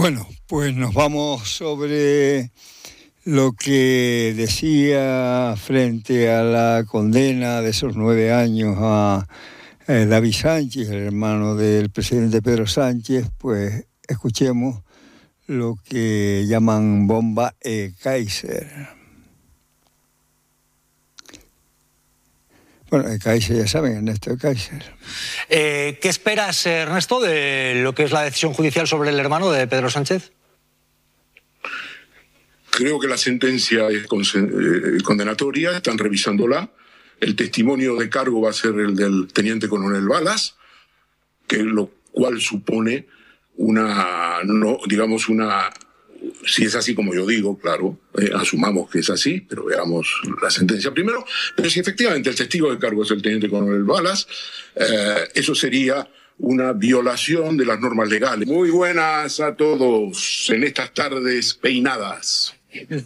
Bueno, pues nos vamos sobre lo que decía frente a la condena de esos 9 años a David Sánchez, el hermano del presidente Pedro Sánchez. Pues escuchemos lo que llaman bomba Kaiser. Bueno, Kaiser, ya saben, Ernesto Kaiser. ¿Qué esperas, Ernesto, de lo que es la decisión judicial sobre el hermano de Pedro Sánchez? Creo que la sentencia es condenatoria, están revisándola. El testimonio de cargo va a ser el del teniente coronel Balas, lo cual supone si es así como yo digo, claro, asumamos que es así, pero veamos la sentencia primero. Pero si efectivamente el testigo de cargo es el teniente coronel Balas, eso sería una violación de las normas legales. Muy buenas a todos en estas tardes peinadas.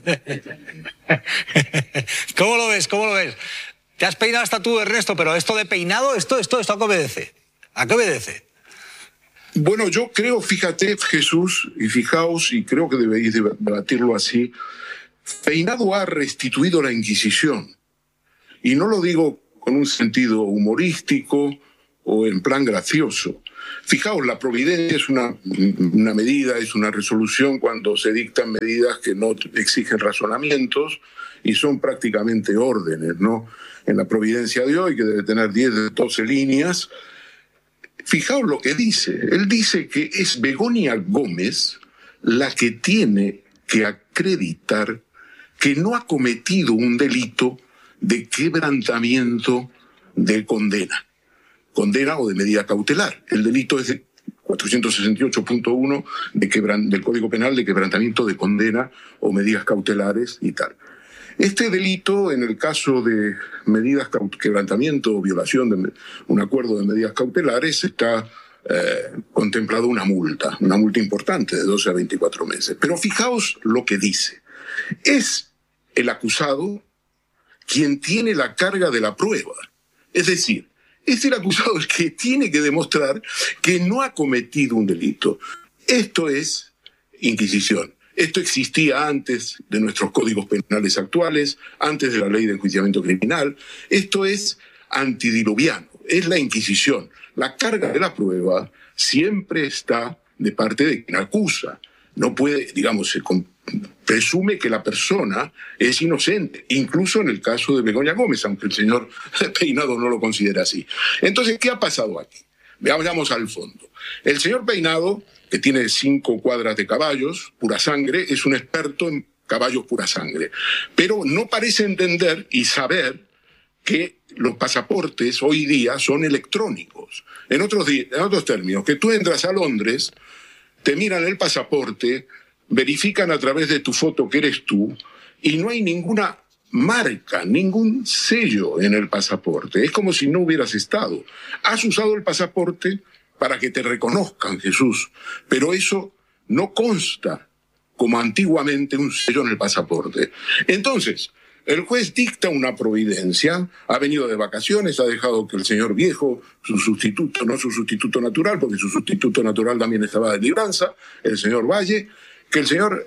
¿Cómo lo ves? ¿Cómo lo ves? Te has peinado hasta tú, Ernesto, pero esto de peinado, ¿esto a qué obedece? ¿A qué obedece? Bueno, yo creo, fíjate, Jesús, y fijaos, y creo que debéis debatirlo así, Peinado ha restituido la Inquisición. Y no lo digo con un sentido humorístico o en plan gracioso. Fijaos, la providencia es una medida, es una resolución cuando se dictan medidas que no exigen razonamientos y son prácticamente órdenes, ¿no? En la providencia de hoy, que debe tener 10 de 12 líneas, fijaos lo que dice. Él dice que es Begoña Gómez la que tiene que acreditar que no ha cometido un delito de quebrantamiento de condena o de medida cautelar. El delito es de 468.1 del Código Penal de quebrantamiento de condena o medidas cautelares y tal. Este delito, en el caso de medidas quebrantamiento o violación de un acuerdo de medidas cautelares, está contemplado una multa importante de 12 a 24 meses. Pero fijaos lo que dice. Es el acusado quien tiene la carga de la prueba. Es decir, es el acusado el que tiene que demostrar que no ha cometido un delito. Esto es Inquisición. Esto existía antes de nuestros códigos penales actuales, antes de la ley de enjuiciamiento criminal. Esto es antidiluviano, es la Inquisición. La carga de la prueba siempre está de parte de quien acusa. No puede, se presume que la persona es inocente, incluso en el caso de Begoña Gómez, aunque el señor Peinado no lo considera así. Entonces, ¿qué ha pasado aquí? Veamos al fondo. El señor Peinado, que tiene 5 cuadras de caballos, pura sangre, es un experto en caballos pura sangre, pero no parece entender y saber que los pasaportes hoy día son electrónicos. En otros términos, que tú entras a Londres, te miran el pasaporte, verifican a través de tu foto que eres tú y no hay ninguna marca, ningún sello en el pasaporte. Es como si no hubieras estado. Has usado el pasaporte para que te reconozcan, Jesús, pero eso no consta como antiguamente un sello en el pasaporte. Entonces, el juez dicta una providencia, ha venido de vacaciones, ha dejado que el señor Viejo, su sustituto, no su sustituto natural, porque su sustituto natural también estaba de libranza, el señor Valle, que el señor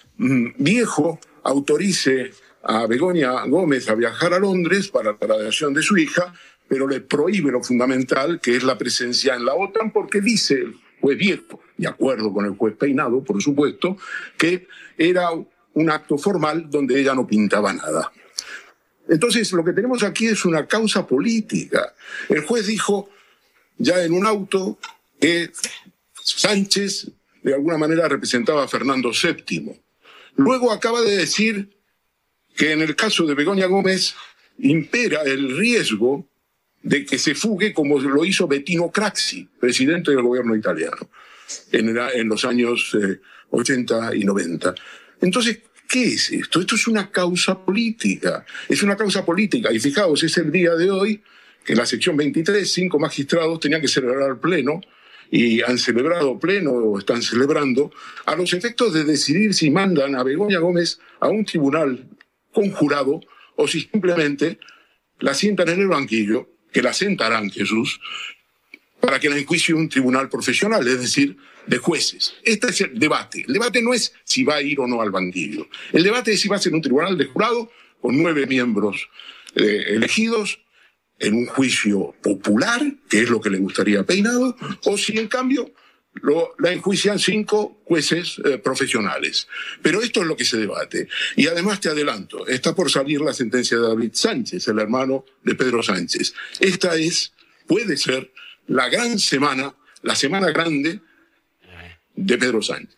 Viejo autorice a Begoña Gómez a viajar a Londres para la graduación de su hija, pero le prohíbe lo fundamental, que es la presencia en la OTAN, porque dice el juez Viejo, de acuerdo con el juez Peinado, por supuesto, que era un acto formal donde ella no pintaba nada. Entonces, lo que tenemos aquí es una causa política. El juez dijo, ya en un auto, que Sánchez, de alguna manera, representaba a Fernando VII. Luego acaba de decir que en el caso de Begoña Gómez impera el riesgo de que se fugue como lo hizo Bettino Craxi, presidente del gobierno italiano, en los años 80 y 90. Entonces, ¿qué es esto? Esto es una causa política. Es una causa política. Y fijaos, es el día de hoy que en la sección 23, 5 magistrados tenían que celebrar pleno, y han celebrado pleno o están celebrando, a los efectos de decidir si mandan a Begoña Gómez a un tribunal conjurado o si simplemente la sientan en el banquillo, que la sentarán, Jesús, para que la enjuicie un tribunal profesional, es decir, de jueces. Este es el debate. El debate no es si va a ir o no al banquillo. El debate es si va a ser un tribunal de jurado con 9 miembros elegidos en un juicio popular, que es lo que le gustaría a Peinado, o si en cambio la enjuician 5 jueces profesionales. Pero esto es lo que se debate. Y además te adelanto, está por salir la sentencia de David Sánchez, el hermano de Pedro Sánchez. Esta puede ser la gran semana, la semana grande de Pedro Sánchez.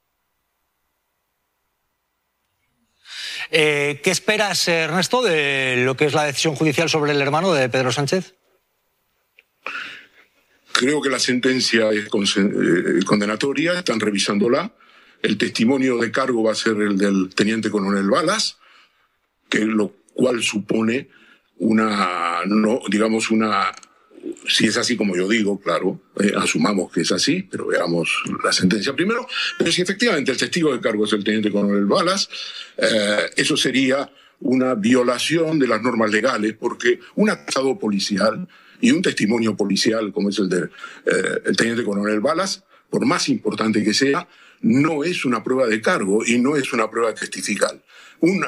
¿Qué esperas, Ernesto, de lo que es la decisión judicial sobre el hermano de Pedro Sánchez? Creo que la sentencia es condenatoria, están revisándola. El testimonio de cargo va a ser el del teniente coronel Balas, lo cual supone si es así como yo digo, claro, asumamos que es así, pero veamos la sentencia primero. Pero si efectivamente el testigo de cargo es el teniente coronel Balas, eso sería una violación de las normas legales, porque un atestado policial y un testimonio policial, como es el del teniente coronel Balas, por más importante que sea, no es una prueba de cargo y no es una prueba testifical. Un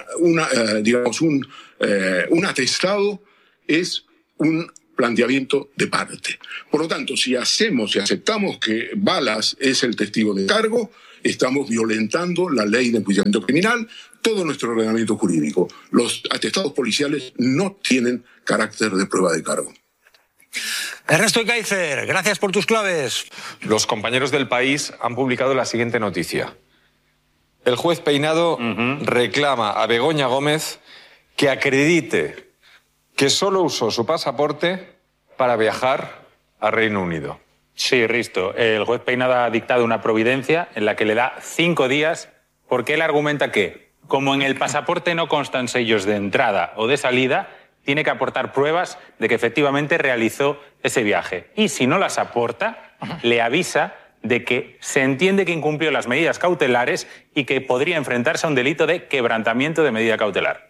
atestado es un planteamiento de parte. Por lo tanto, si aceptamos que Balas es el testigo de cargo, estamos violentando la ley de enjuiciamiento criminal, todo nuestro ordenamiento jurídico. Los atestados policiales no tienen carácter de prueba de cargo. Ernesto Ekaizer, gracias por tus claves. Los compañeros del País han publicado la siguiente noticia. El juez Peinado reclama a Begoña Gómez que acredite que solo usó su pasaporte para viajar a Reino Unido. Sí, Risto. El juez Peinado ha dictado una providencia en la que le da 5 días porque él argumenta que, como en el pasaporte no constan sellos de entrada o de salida, tiene que aportar pruebas de que efectivamente realizó ese viaje. Y si no las aporta, le avisa de que se entiende que incumplió las medidas cautelares y que podría enfrentarse a un delito de quebrantamiento de medida cautelar.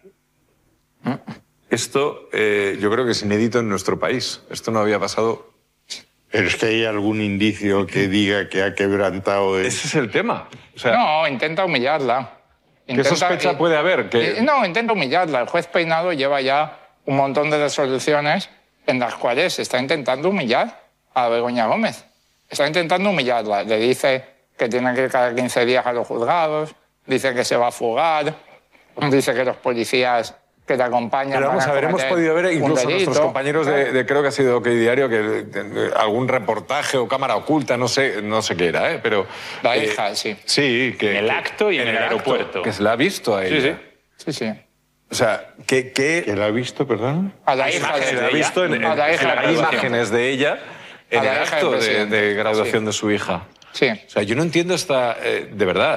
Esto yo creo que es inédito en nuestro país. Esto no había pasado. ¿Pero es que hay algún indicio que diga que ha quebrantado? Ese es el tema. O sea, no, intenta humillarla. ¿Qué sospecha puede haber? No, intenta humillarla. El juez Peinado lleva ya un montón de resoluciones en las cuales está intentando humillar a Begoña Gómez. Está intentando humillarla. Le dice que tiene que ir cada 15 días a los juzgados, dice que se va a fugar, dice que los policías que te acompañan... Pero vamos a ver, hemos podido ver incluso nuestros compañeros de creo que ha sido OK Diario, algún reportaje o cámara oculta, no sé qué era, pero... La hija, sí. Sí, que... En el acto y en el aeropuerto. Que se la ha visto a ella. Sí. O sea, ¿Que la ha visto, perdón? A la hija de la ha visto en imágenes de ella en el acto de graduación de su hija. Sí. O sea, yo no entiendo de verdad,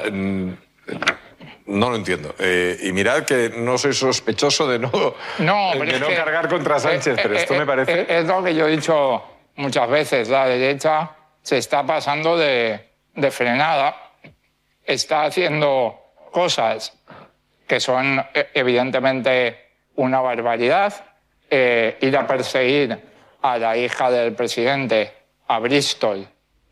no lo entiendo. Y mirad que no soy sospechoso de no cargar contra Sánchez, pero esto me parece... Es lo que yo he dicho muchas veces, la derecha se está pasando de frenada, está haciendo cosas que son evidentemente una barbaridad, ir a perseguir a la hija del presidente a Bristol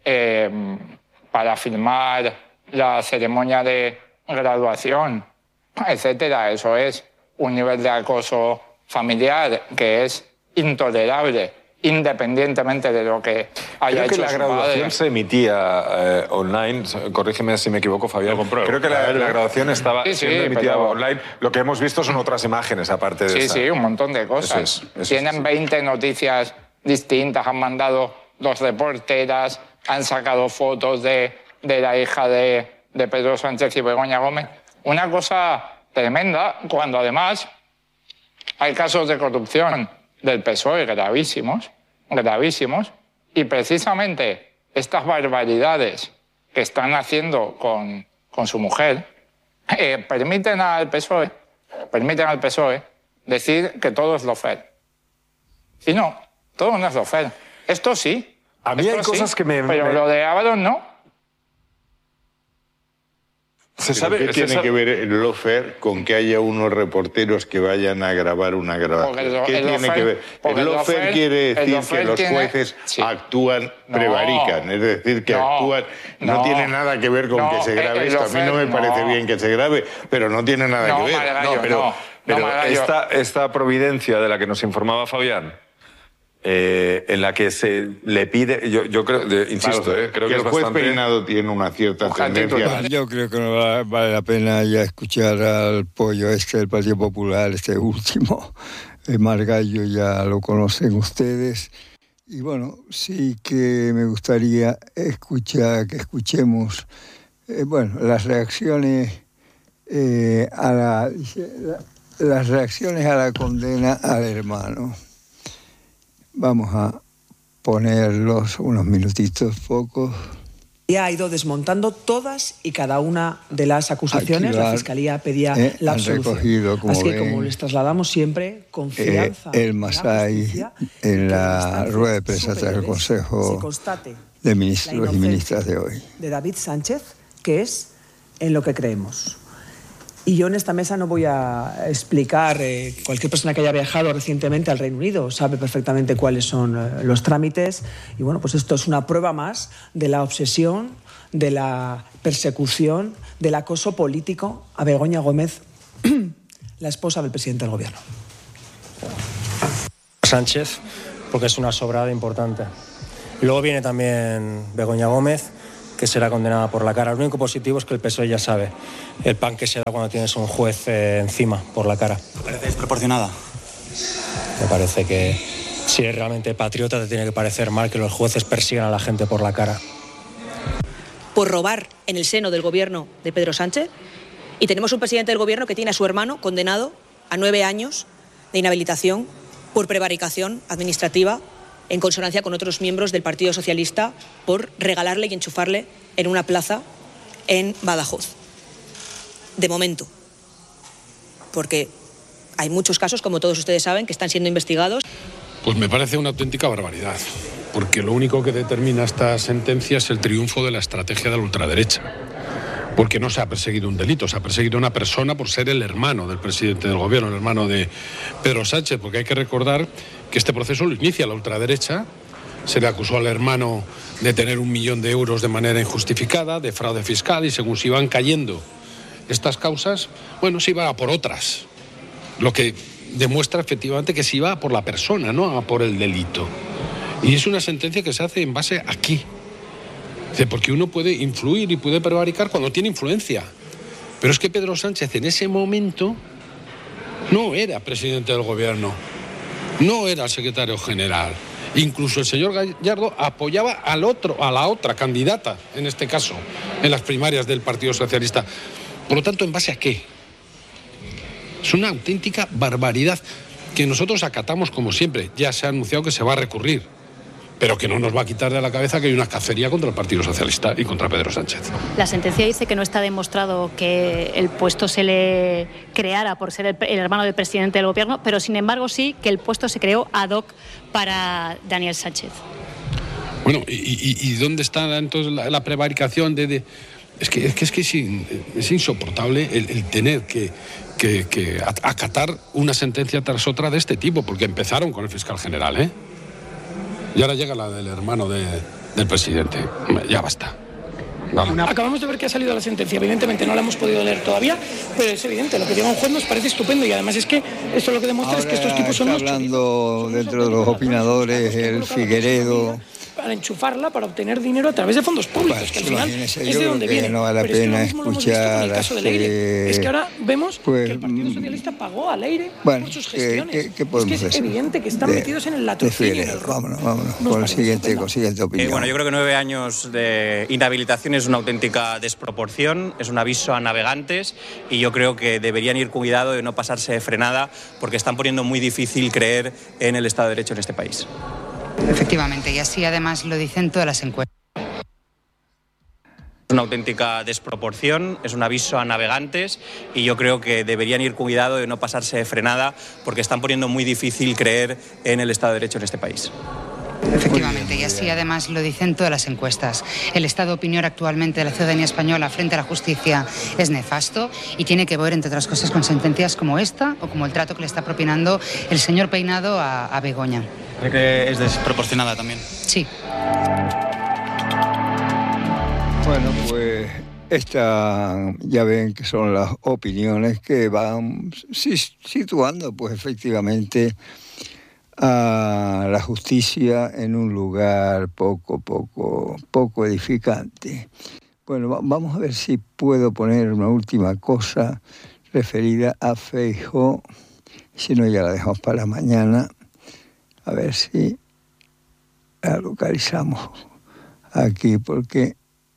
para filmar la ceremonia de graduación, etcétera. Eso es un nivel de acoso familiar que es intolerable, independientemente de lo que haya hecho su padre. Creo que la graduación se emitía online, corrígeme si me equivoco, Fabián. Creo que la graduación estaba siendo emitida online. Lo que hemos visto son otras imágenes, aparte de esa. Sí, un montón de cosas. Tienen 20 noticias distintas, han mandado 2 reporteras, han sacado fotos de la hija de Pedro Sánchez y Begoña Gómez. Una cosa tremenda, cuando además hay casos de corrupción del PSOE gravísimos, y precisamente estas barbaridades que están haciendo con su mujer permiten al PSOE decir que todo es lawfare. Y no, todo no es lawfare. Esto sí. A mí hay cosas que pero lo de Ábalos no. ¿Qué tiene que ver el lawfare con que haya unos reporteros que vayan a grabar una grabación? ¿Qué tiene que ver? El lawfare quiere decir que los jueces actúan, prevarican, es decir, que actúan... No tiene nada que ver con que se grabe esto. A mí no me parece bien que se grabe, pero no tiene nada que ver. Pero esta providencia de la que nos informaba Fabián, en la que se le pide, yo creo, insisto, creo que el es juez bastante... Peinado tiene una cierta tendencia. Yo creo que no vale la pena ya escuchar al pollo del Partido Popular, este último, Margallo, ya lo conocen ustedes. Y bueno, sí que me gustaría que escuchemos las reacciones las reacciones a la condena al hermano. Vamos a ponerlos unos minutitos, pocos. Ha ido desmontando todas y cada una de las acusaciones. La Fiscalía pedía la absolución. Así que, como les trasladamos siempre, confianza el Masai en la rueda de prensa del Consejo de Ministros y Ministras de hoy. De David Sánchez, que es en lo que creemos. Y yo en esta mesa no voy a explicar, cualquier persona que haya viajado recientemente al Reino Unido sabe perfectamente cuáles son los trámites. Y bueno, pues esto es una prueba más de la obsesión, de la persecución, del acoso político a Begoña Gómez, la esposa del presidente del Gobierno. Sánchez, porque es una sobrada importante. Y luego viene también Begoña Gómez, que será condenada por la cara. Lo único positivo es que el PSOE ya sabe el pan que se da cuando tienes un juez encima por la cara. ¿Te parece desproporcionada? Me parece que si eres realmente patriota te tiene que parecer mal que los jueces persigan a la gente por la cara. Por robar en el seno del gobierno de Pedro Sánchez, y tenemos un presidente del gobierno que tiene a su hermano condenado a 9 años de inhabilitación por prevaricación administrativa en consonancia con otros miembros del Partido Socialista por regalarle y enchufarle en una plaza en Badajoz. De momento. Porque hay muchos casos, como todos ustedes saben, que están siendo investigados. Pues me parece una auténtica barbaridad, porque lo único que determina esta sentencia es el triunfo de la estrategia de la ultraderecha. Porque no se ha perseguido un delito, se ha perseguido a una persona por ser el hermano del presidente del gobierno, el hermano de Pedro Sánchez, porque hay que recordar que este proceso lo inicia la ultraderecha. Se le acusó al hermano de tener 1 millón de euros de manera injustificada, de fraude fiscal, y según se iban cayendo estas causas, bueno, se iba a por otras, lo que demuestra efectivamente que se iba a por la persona, no a por el delito. Y es una sentencia que se hace en base aquí. Porque uno puede influir y puede prevaricar cuando tiene influencia. Pero es que Pedro Sánchez en ese momento no era presidente del gobierno, no era secretario general. Incluso el señor Gallardo apoyaba a la otra candidata, en este caso, en las primarias del Partido Socialista. Por lo tanto, ¿en base a qué? Es una auténtica barbaridad que nosotros acatamos como siempre. Ya se ha anunciado que se va a recurrir, pero que no nos va a quitar de la cabeza que hay una cacería contra el Partido Socialista y contra Pedro Sánchez. La sentencia dice que no está demostrado que el puesto se le creara por ser el hermano del presidente del gobierno, pero sin embargo sí que el puesto se creó ad hoc para Daniel Sánchez. Bueno, ¿y dónde está entonces la prevaricación Es que es insoportable el tener que acatar una sentencia tras otra de este tipo, porque empezaron con el fiscal general, ¿eh? Y ahora llega la del hermano del presidente. Ya basta. Vamos. Acabamos de ver que ha salido la sentencia. Evidentemente no la hemos podido leer todavía, pero es evidente. Lo que diga un juez nos parece estupendo, y además es que esto lo que demuestra es que estos tipos son unos hablando dentro de los opinadores, el Figueredo, para enchufarla, para obtener dinero a través de fondos públicos, que al final es de donde viene. No vale la pena escuchar es que ahora vemos que el Partido Socialista pagó al aire por sus gestiones. ¿Qué podemos es evidente que están metidos en el latrocinio. Vámonos con siguiente opinión. Bueno, yo creo que 9 años de inhabilitación es una auténtica desproporción, es un aviso a navegantes, y yo creo que deberían ir con cuidado de no pasarse de frenada, porque están poniendo muy difícil creer en el Estado de Derecho en este país. Efectivamente, y así además lo dicen todas las encuestas. Es una auténtica desproporción, es un aviso a navegantes, y yo creo que deberían ir con cuidado de no pasarse de frenada, porque están poniendo muy difícil creer en el Estado de Derecho en este país. Efectivamente, y así además lo dicen todas las encuestas. El estado de opinión actualmente de la ciudadanía española frente a la justicia es nefasto y tiene que ver, entre otras cosas, con sentencias como esta o como el trato que le está propinando el señor Peinado a Begoña. ¿Cree que es desproporcionada también? Sí. Bueno, pues ya ven que son las opiniones que van situando, pues efectivamente, a la justicia en un lugar poco edificante. Bueno, vamos a ver si puedo poner una última cosa referida a Feijóo, si no ya la dejamos para mañana, a ver si la localizamos aquí, porque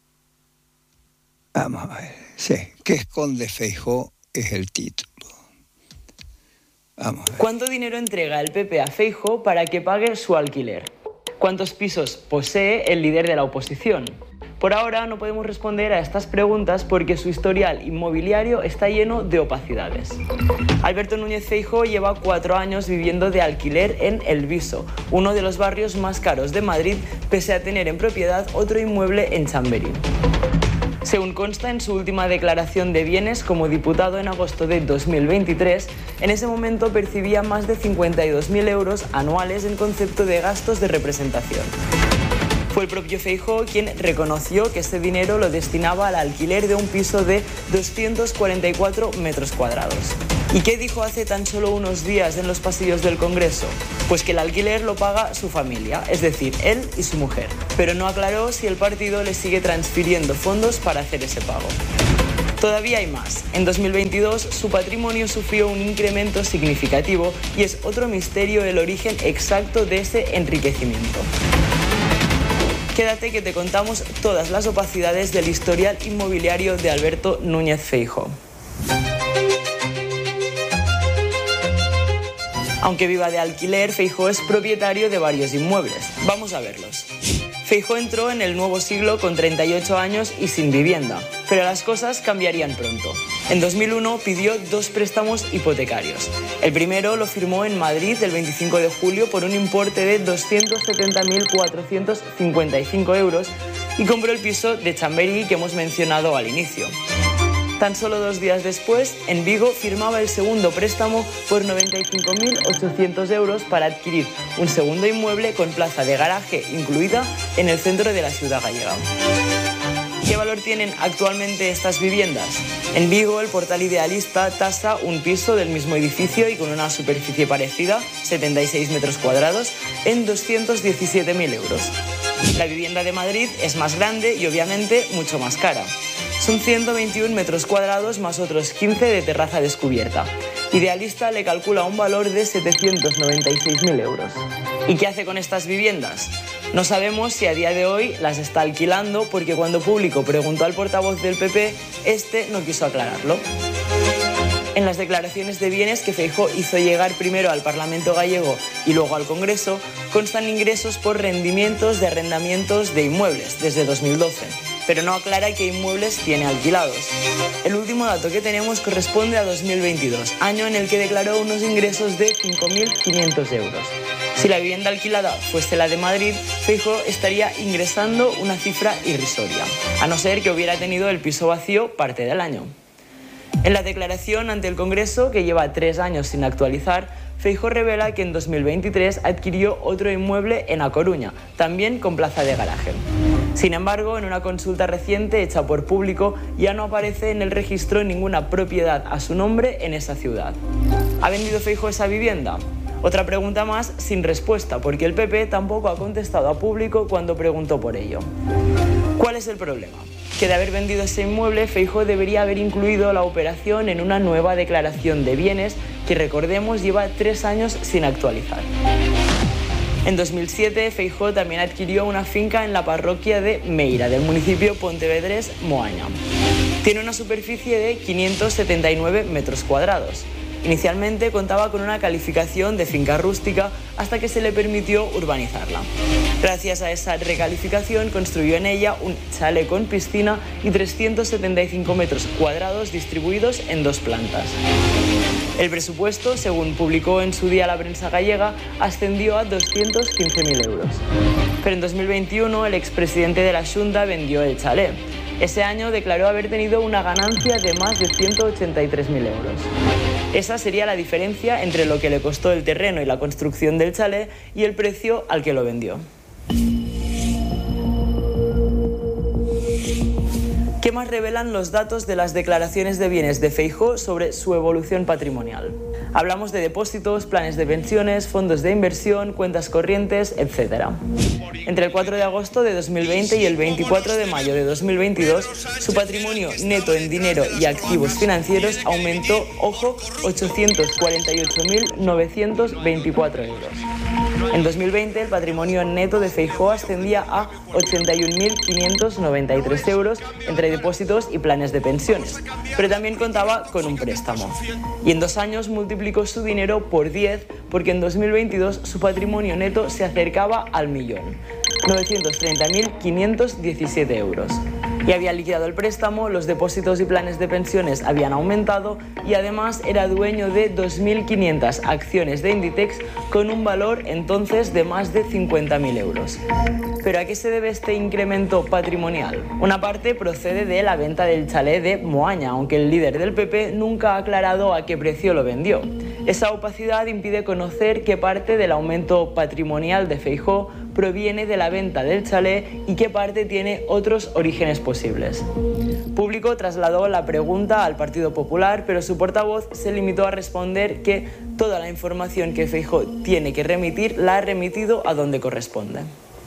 vamos a ver, sí, ¿qué esconde Feijóo? Es el título. Vamos a ver. ¿Cuánto dinero entrega el PP a Feijóo para que pague su alquiler? ¿Cuántos pisos posee el líder de la oposición? Por ahora no podemos responder a estas preguntas porque su historial inmobiliario está lleno de opacidades. Alberto Núñez Feijóo lleva 4 años viviendo de alquiler en El Viso, uno de los barrios más caros de Madrid, pese a tener en propiedad otro inmueble en Chamberí. Según consta en su última declaración de bienes como diputado en agosto de 2023, en ese momento percibía más de 52.000 euros anuales en concepto de gastos de representación. Fue el propio Feijóo quien reconoció que ese dinero lo destinaba al alquiler de un piso de 244 metros cuadrados. ¿Y qué dijo hace tan solo unos días en los pasillos del Congreso? Pues que el alquiler lo paga su familia, es decir, él y su mujer. Pero no aclaró si el partido le sigue transfiriendo fondos para hacer ese pago. Todavía hay más. En 2022 su patrimonio sufrió un incremento significativo y es otro misterio el origen exacto de ese enriquecimiento. Quédate que te contamos todas las opacidades del historial inmobiliario de Alberto Núñez Feijóo. Aunque viva de alquiler, Feijóo es propietario de varios inmuebles. Vamos a verlos. Feijóo entró en el nuevo siglo con 38 años y sin vivienda, pero las cosas cambiarían pronto. En 2001 pidió 2 préstamos hipotecarios. El primero lo firmó en Madrid el 25 de julio por un importe de 270.455 euros y compró el piso de Chamberí que hemos mencionado al inicio. Tan solo 2 días después, en Vigo firmaba el segundo préstamo por 95.800 euros para adquirir un segundo inmueble con plaza de garaje incluida en el centro de la ciudad gallega. ¿Qué valor tienen actualmente estas viviendas? En Vigo, el portal Idealista tasa un piso del mismo edificio y con una superficie parecida, 76 metros cuadrados, en 217.000 euros. La vivienda de Madrid es más grande y obviamente mucho más cara. Son 121 metros cuadrados más otros 15 de terraza descubierta. Idealista le calcula un valor de 796.000 euros. ¿Y qué hace con estas viviendas? No sabemos si a día de hoy las está alquilando porque cuando Público preguntó al portavoz del PP, este no quiso aclararlo. En las declaraciones de bienes que Feijóo hizo llegar primero al Parlamento gallego y luego al Congreso, constan ingresos por rendimientos de arrendamientos de inmuebles desde 2012, pero no aclara qué inmuebles tiene alquilados. El último dato que tenemos corresponde a 2022, año en el que declaró unos ingresos de 5.500 euros. Si la vivienda alquilada fuese la de Madrid, Feijóo estaría ingresando una cifra irrisoria, a no ser que hubiera tenido el piso vacío parte del año. En la declaración ante el Congreso, que lleva 3 años sin actualizar, Feijóo revela que en 2023 adquirió otro inmueble en A Coruña, también con plaza de garaje. Sin embargo, en una consulta reciente hecha por Público, ya no aparece en el registro ninguna propiedad a su nombre en esa ciudad. ¿Ha vendido Feijóo esa vivienda? Otra pregunta más sin respuesta, porque el PP tampoco ha contestado a Público cuando preguntó por ello. ¿Cuál es el problema? Que de haber vendido ese inmueble, Feijóo debería haber incluido la operación en una nueva declaración de bienes que, recordemos, lleva 3 años sin actualizar. En 2007, Feijóo también adquirió una finca en la parroquia de Meira, del municipio pontevedrés Moaña. Tiene una superficie de 579 metros cuadrados. Inicialmente contaba con una calificación de finca rústica hasta que se le permitió urbanizarla. Gracias a esa recalificación construyó en ella un chalet con piscina y 375 metros cuadrados distribuidos en 2 plantas. El presupuesto, según publicó en su día la prensa gallega, ascendió a 215.000 euros. Pero en 2021 el expresidente de la Xunta vendió el chalet. Ese año declaró haber tenido una ganancia de más de 183.000 euros. Esa sería la diferencia entre lo que le costó el terreno y la construcción del chalet y el precio al que lo vendió. ¿Qué más revelan los datos de las declaraciones de bienes de Feijóo sobre su evolución patrimonial? Hablamos de depósitos, planes de pensiones, fondos de inversión, cuentas corrientes, etc. Entre el 4 de agosto de 2020 y el 24 de mayo de 2022, su patrimonio neto en dinero y activos financieros aumentó, ojo, 848.924 euros. En 2020, el patrimonio neto de Feijóo ascendía a 81.593 euros entre depósitos y planes de pensiones, pero también contaba con un préstamo. Y en 2 años multiplicó su dinero por 10, porque en 2022 su patrimonio neto se acercaba al millón, 930.517 euros. Y había liquidado el préstamo, los depósitos y planes de pensiones habían aumentado y además era dueño de 2.500 acciones de Inditex con un valor entonces de más de 50.000 euros. ¿Pero a qué se debe este incremento patrimonial? Una parte procede de la venta del chalet de Moaña, aunque el líder del PP nunca ha aclarado a qué precio lo vendió. Esa opacidad impide conocer qué parte del aumento patrimonial de Feijóo proviene de la venta del chalet y qué parte tiene otros orígenes posibles. Público trasladó la pregunta al Partido Popular, pero su portavoz se limitó a responder que toda la información que Feijóo tiene que remitir la ha remitido a donde corresponde.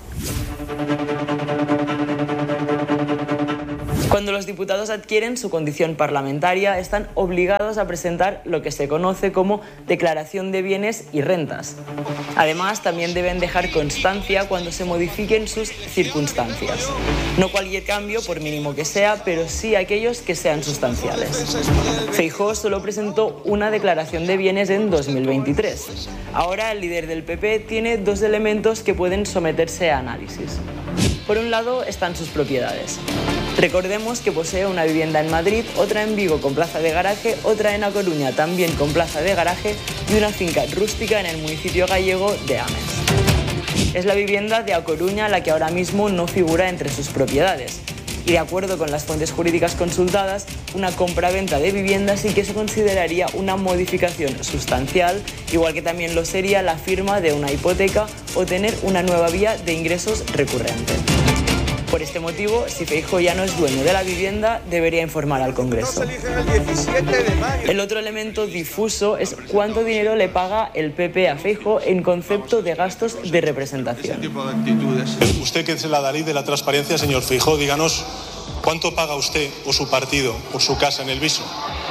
Cuando los diputados adquieren su condición parlamentaria, están obligados a presentar lo que se conoce como declaración de bienes y rentas. Además, también deben dejar constancia cuando se modifiquen sus circunstancias. No cualquier cambio, por mínimo que sea, pero sí aquellos que sean sustanciales. Feijóo solo presentó una declaración de bienes en 2023. Ahora, el líder del PP tiene 2 elementos que pueden someterse a análisis. Por un lado están sus propiedades. Recordemos que posee una vivienda en Madrid, otra en Vigo con plaza de garaje, otra en A Coruña también con plaza de garaje y una finca rústica en el municipio gallego de Ames. Es la vivienda de A Coruña la que ahora mismo no figura entre sus propiedades. Y de acuerdo con las fuentes jurídicas consultadas, una compra-venta de vivienda sí que se consideraría una modificación sustancial, igual que también lo sería la firma de una hipoteca o tener una nueva vía de ingresos recurrente. Por este motivo, si Feijóo ya no es dueño de la vivienda, debería informar al Congreso. El otro elemento difuso es cuánto dinero le paga el PP a Feijóo en concepto de gastos de representación. Usted, que es la Dalí de la transparencia, señor Feijóo, díganos cuánto paga usted o su partido por su casa en El Viso.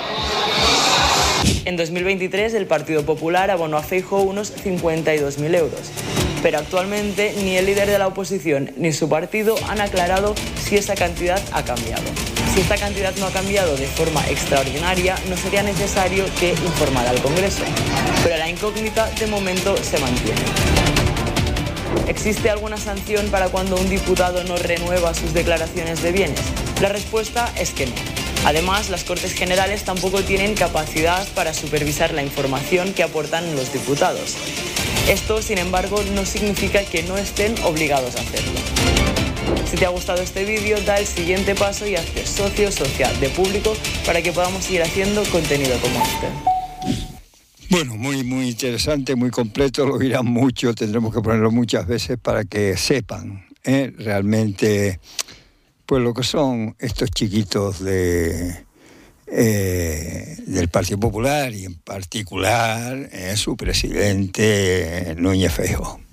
En 2023, el Partido Popular abonó a Feijóo unos 52.000 euros. Pero actualmente ni el líder de la oposición ni su partido han aclarado si esa cantidad ha cambiado. Si esta cantidad no ha cambiado de forma extraordinaria, no sería necesario que informara al Congreso. Pero la incógnita de momento se mantiene. ¿Existe alguna sanción para cuando un diputado no renueva sus declaraciones de bienes? La respuesta es que no. Además, las Cortes Generales tampoco tienen capacidad para supervisar la información que aportan los diputados. Esto, sin embargo, no significa que no estén obligados a hacerlo. Si te ha gustado este vídeo, da el siguiente paso y hazte socio social de Público para que podamos seguir haciendo contenido como este. Bueno, muy interesante, muy completo, lo dirán mucho, tendremos que ponerlo muchas veces para que sepan realmente pues lo que son estos chiquitos del Partido Popular y en particular su presidente Núñez Feijóo.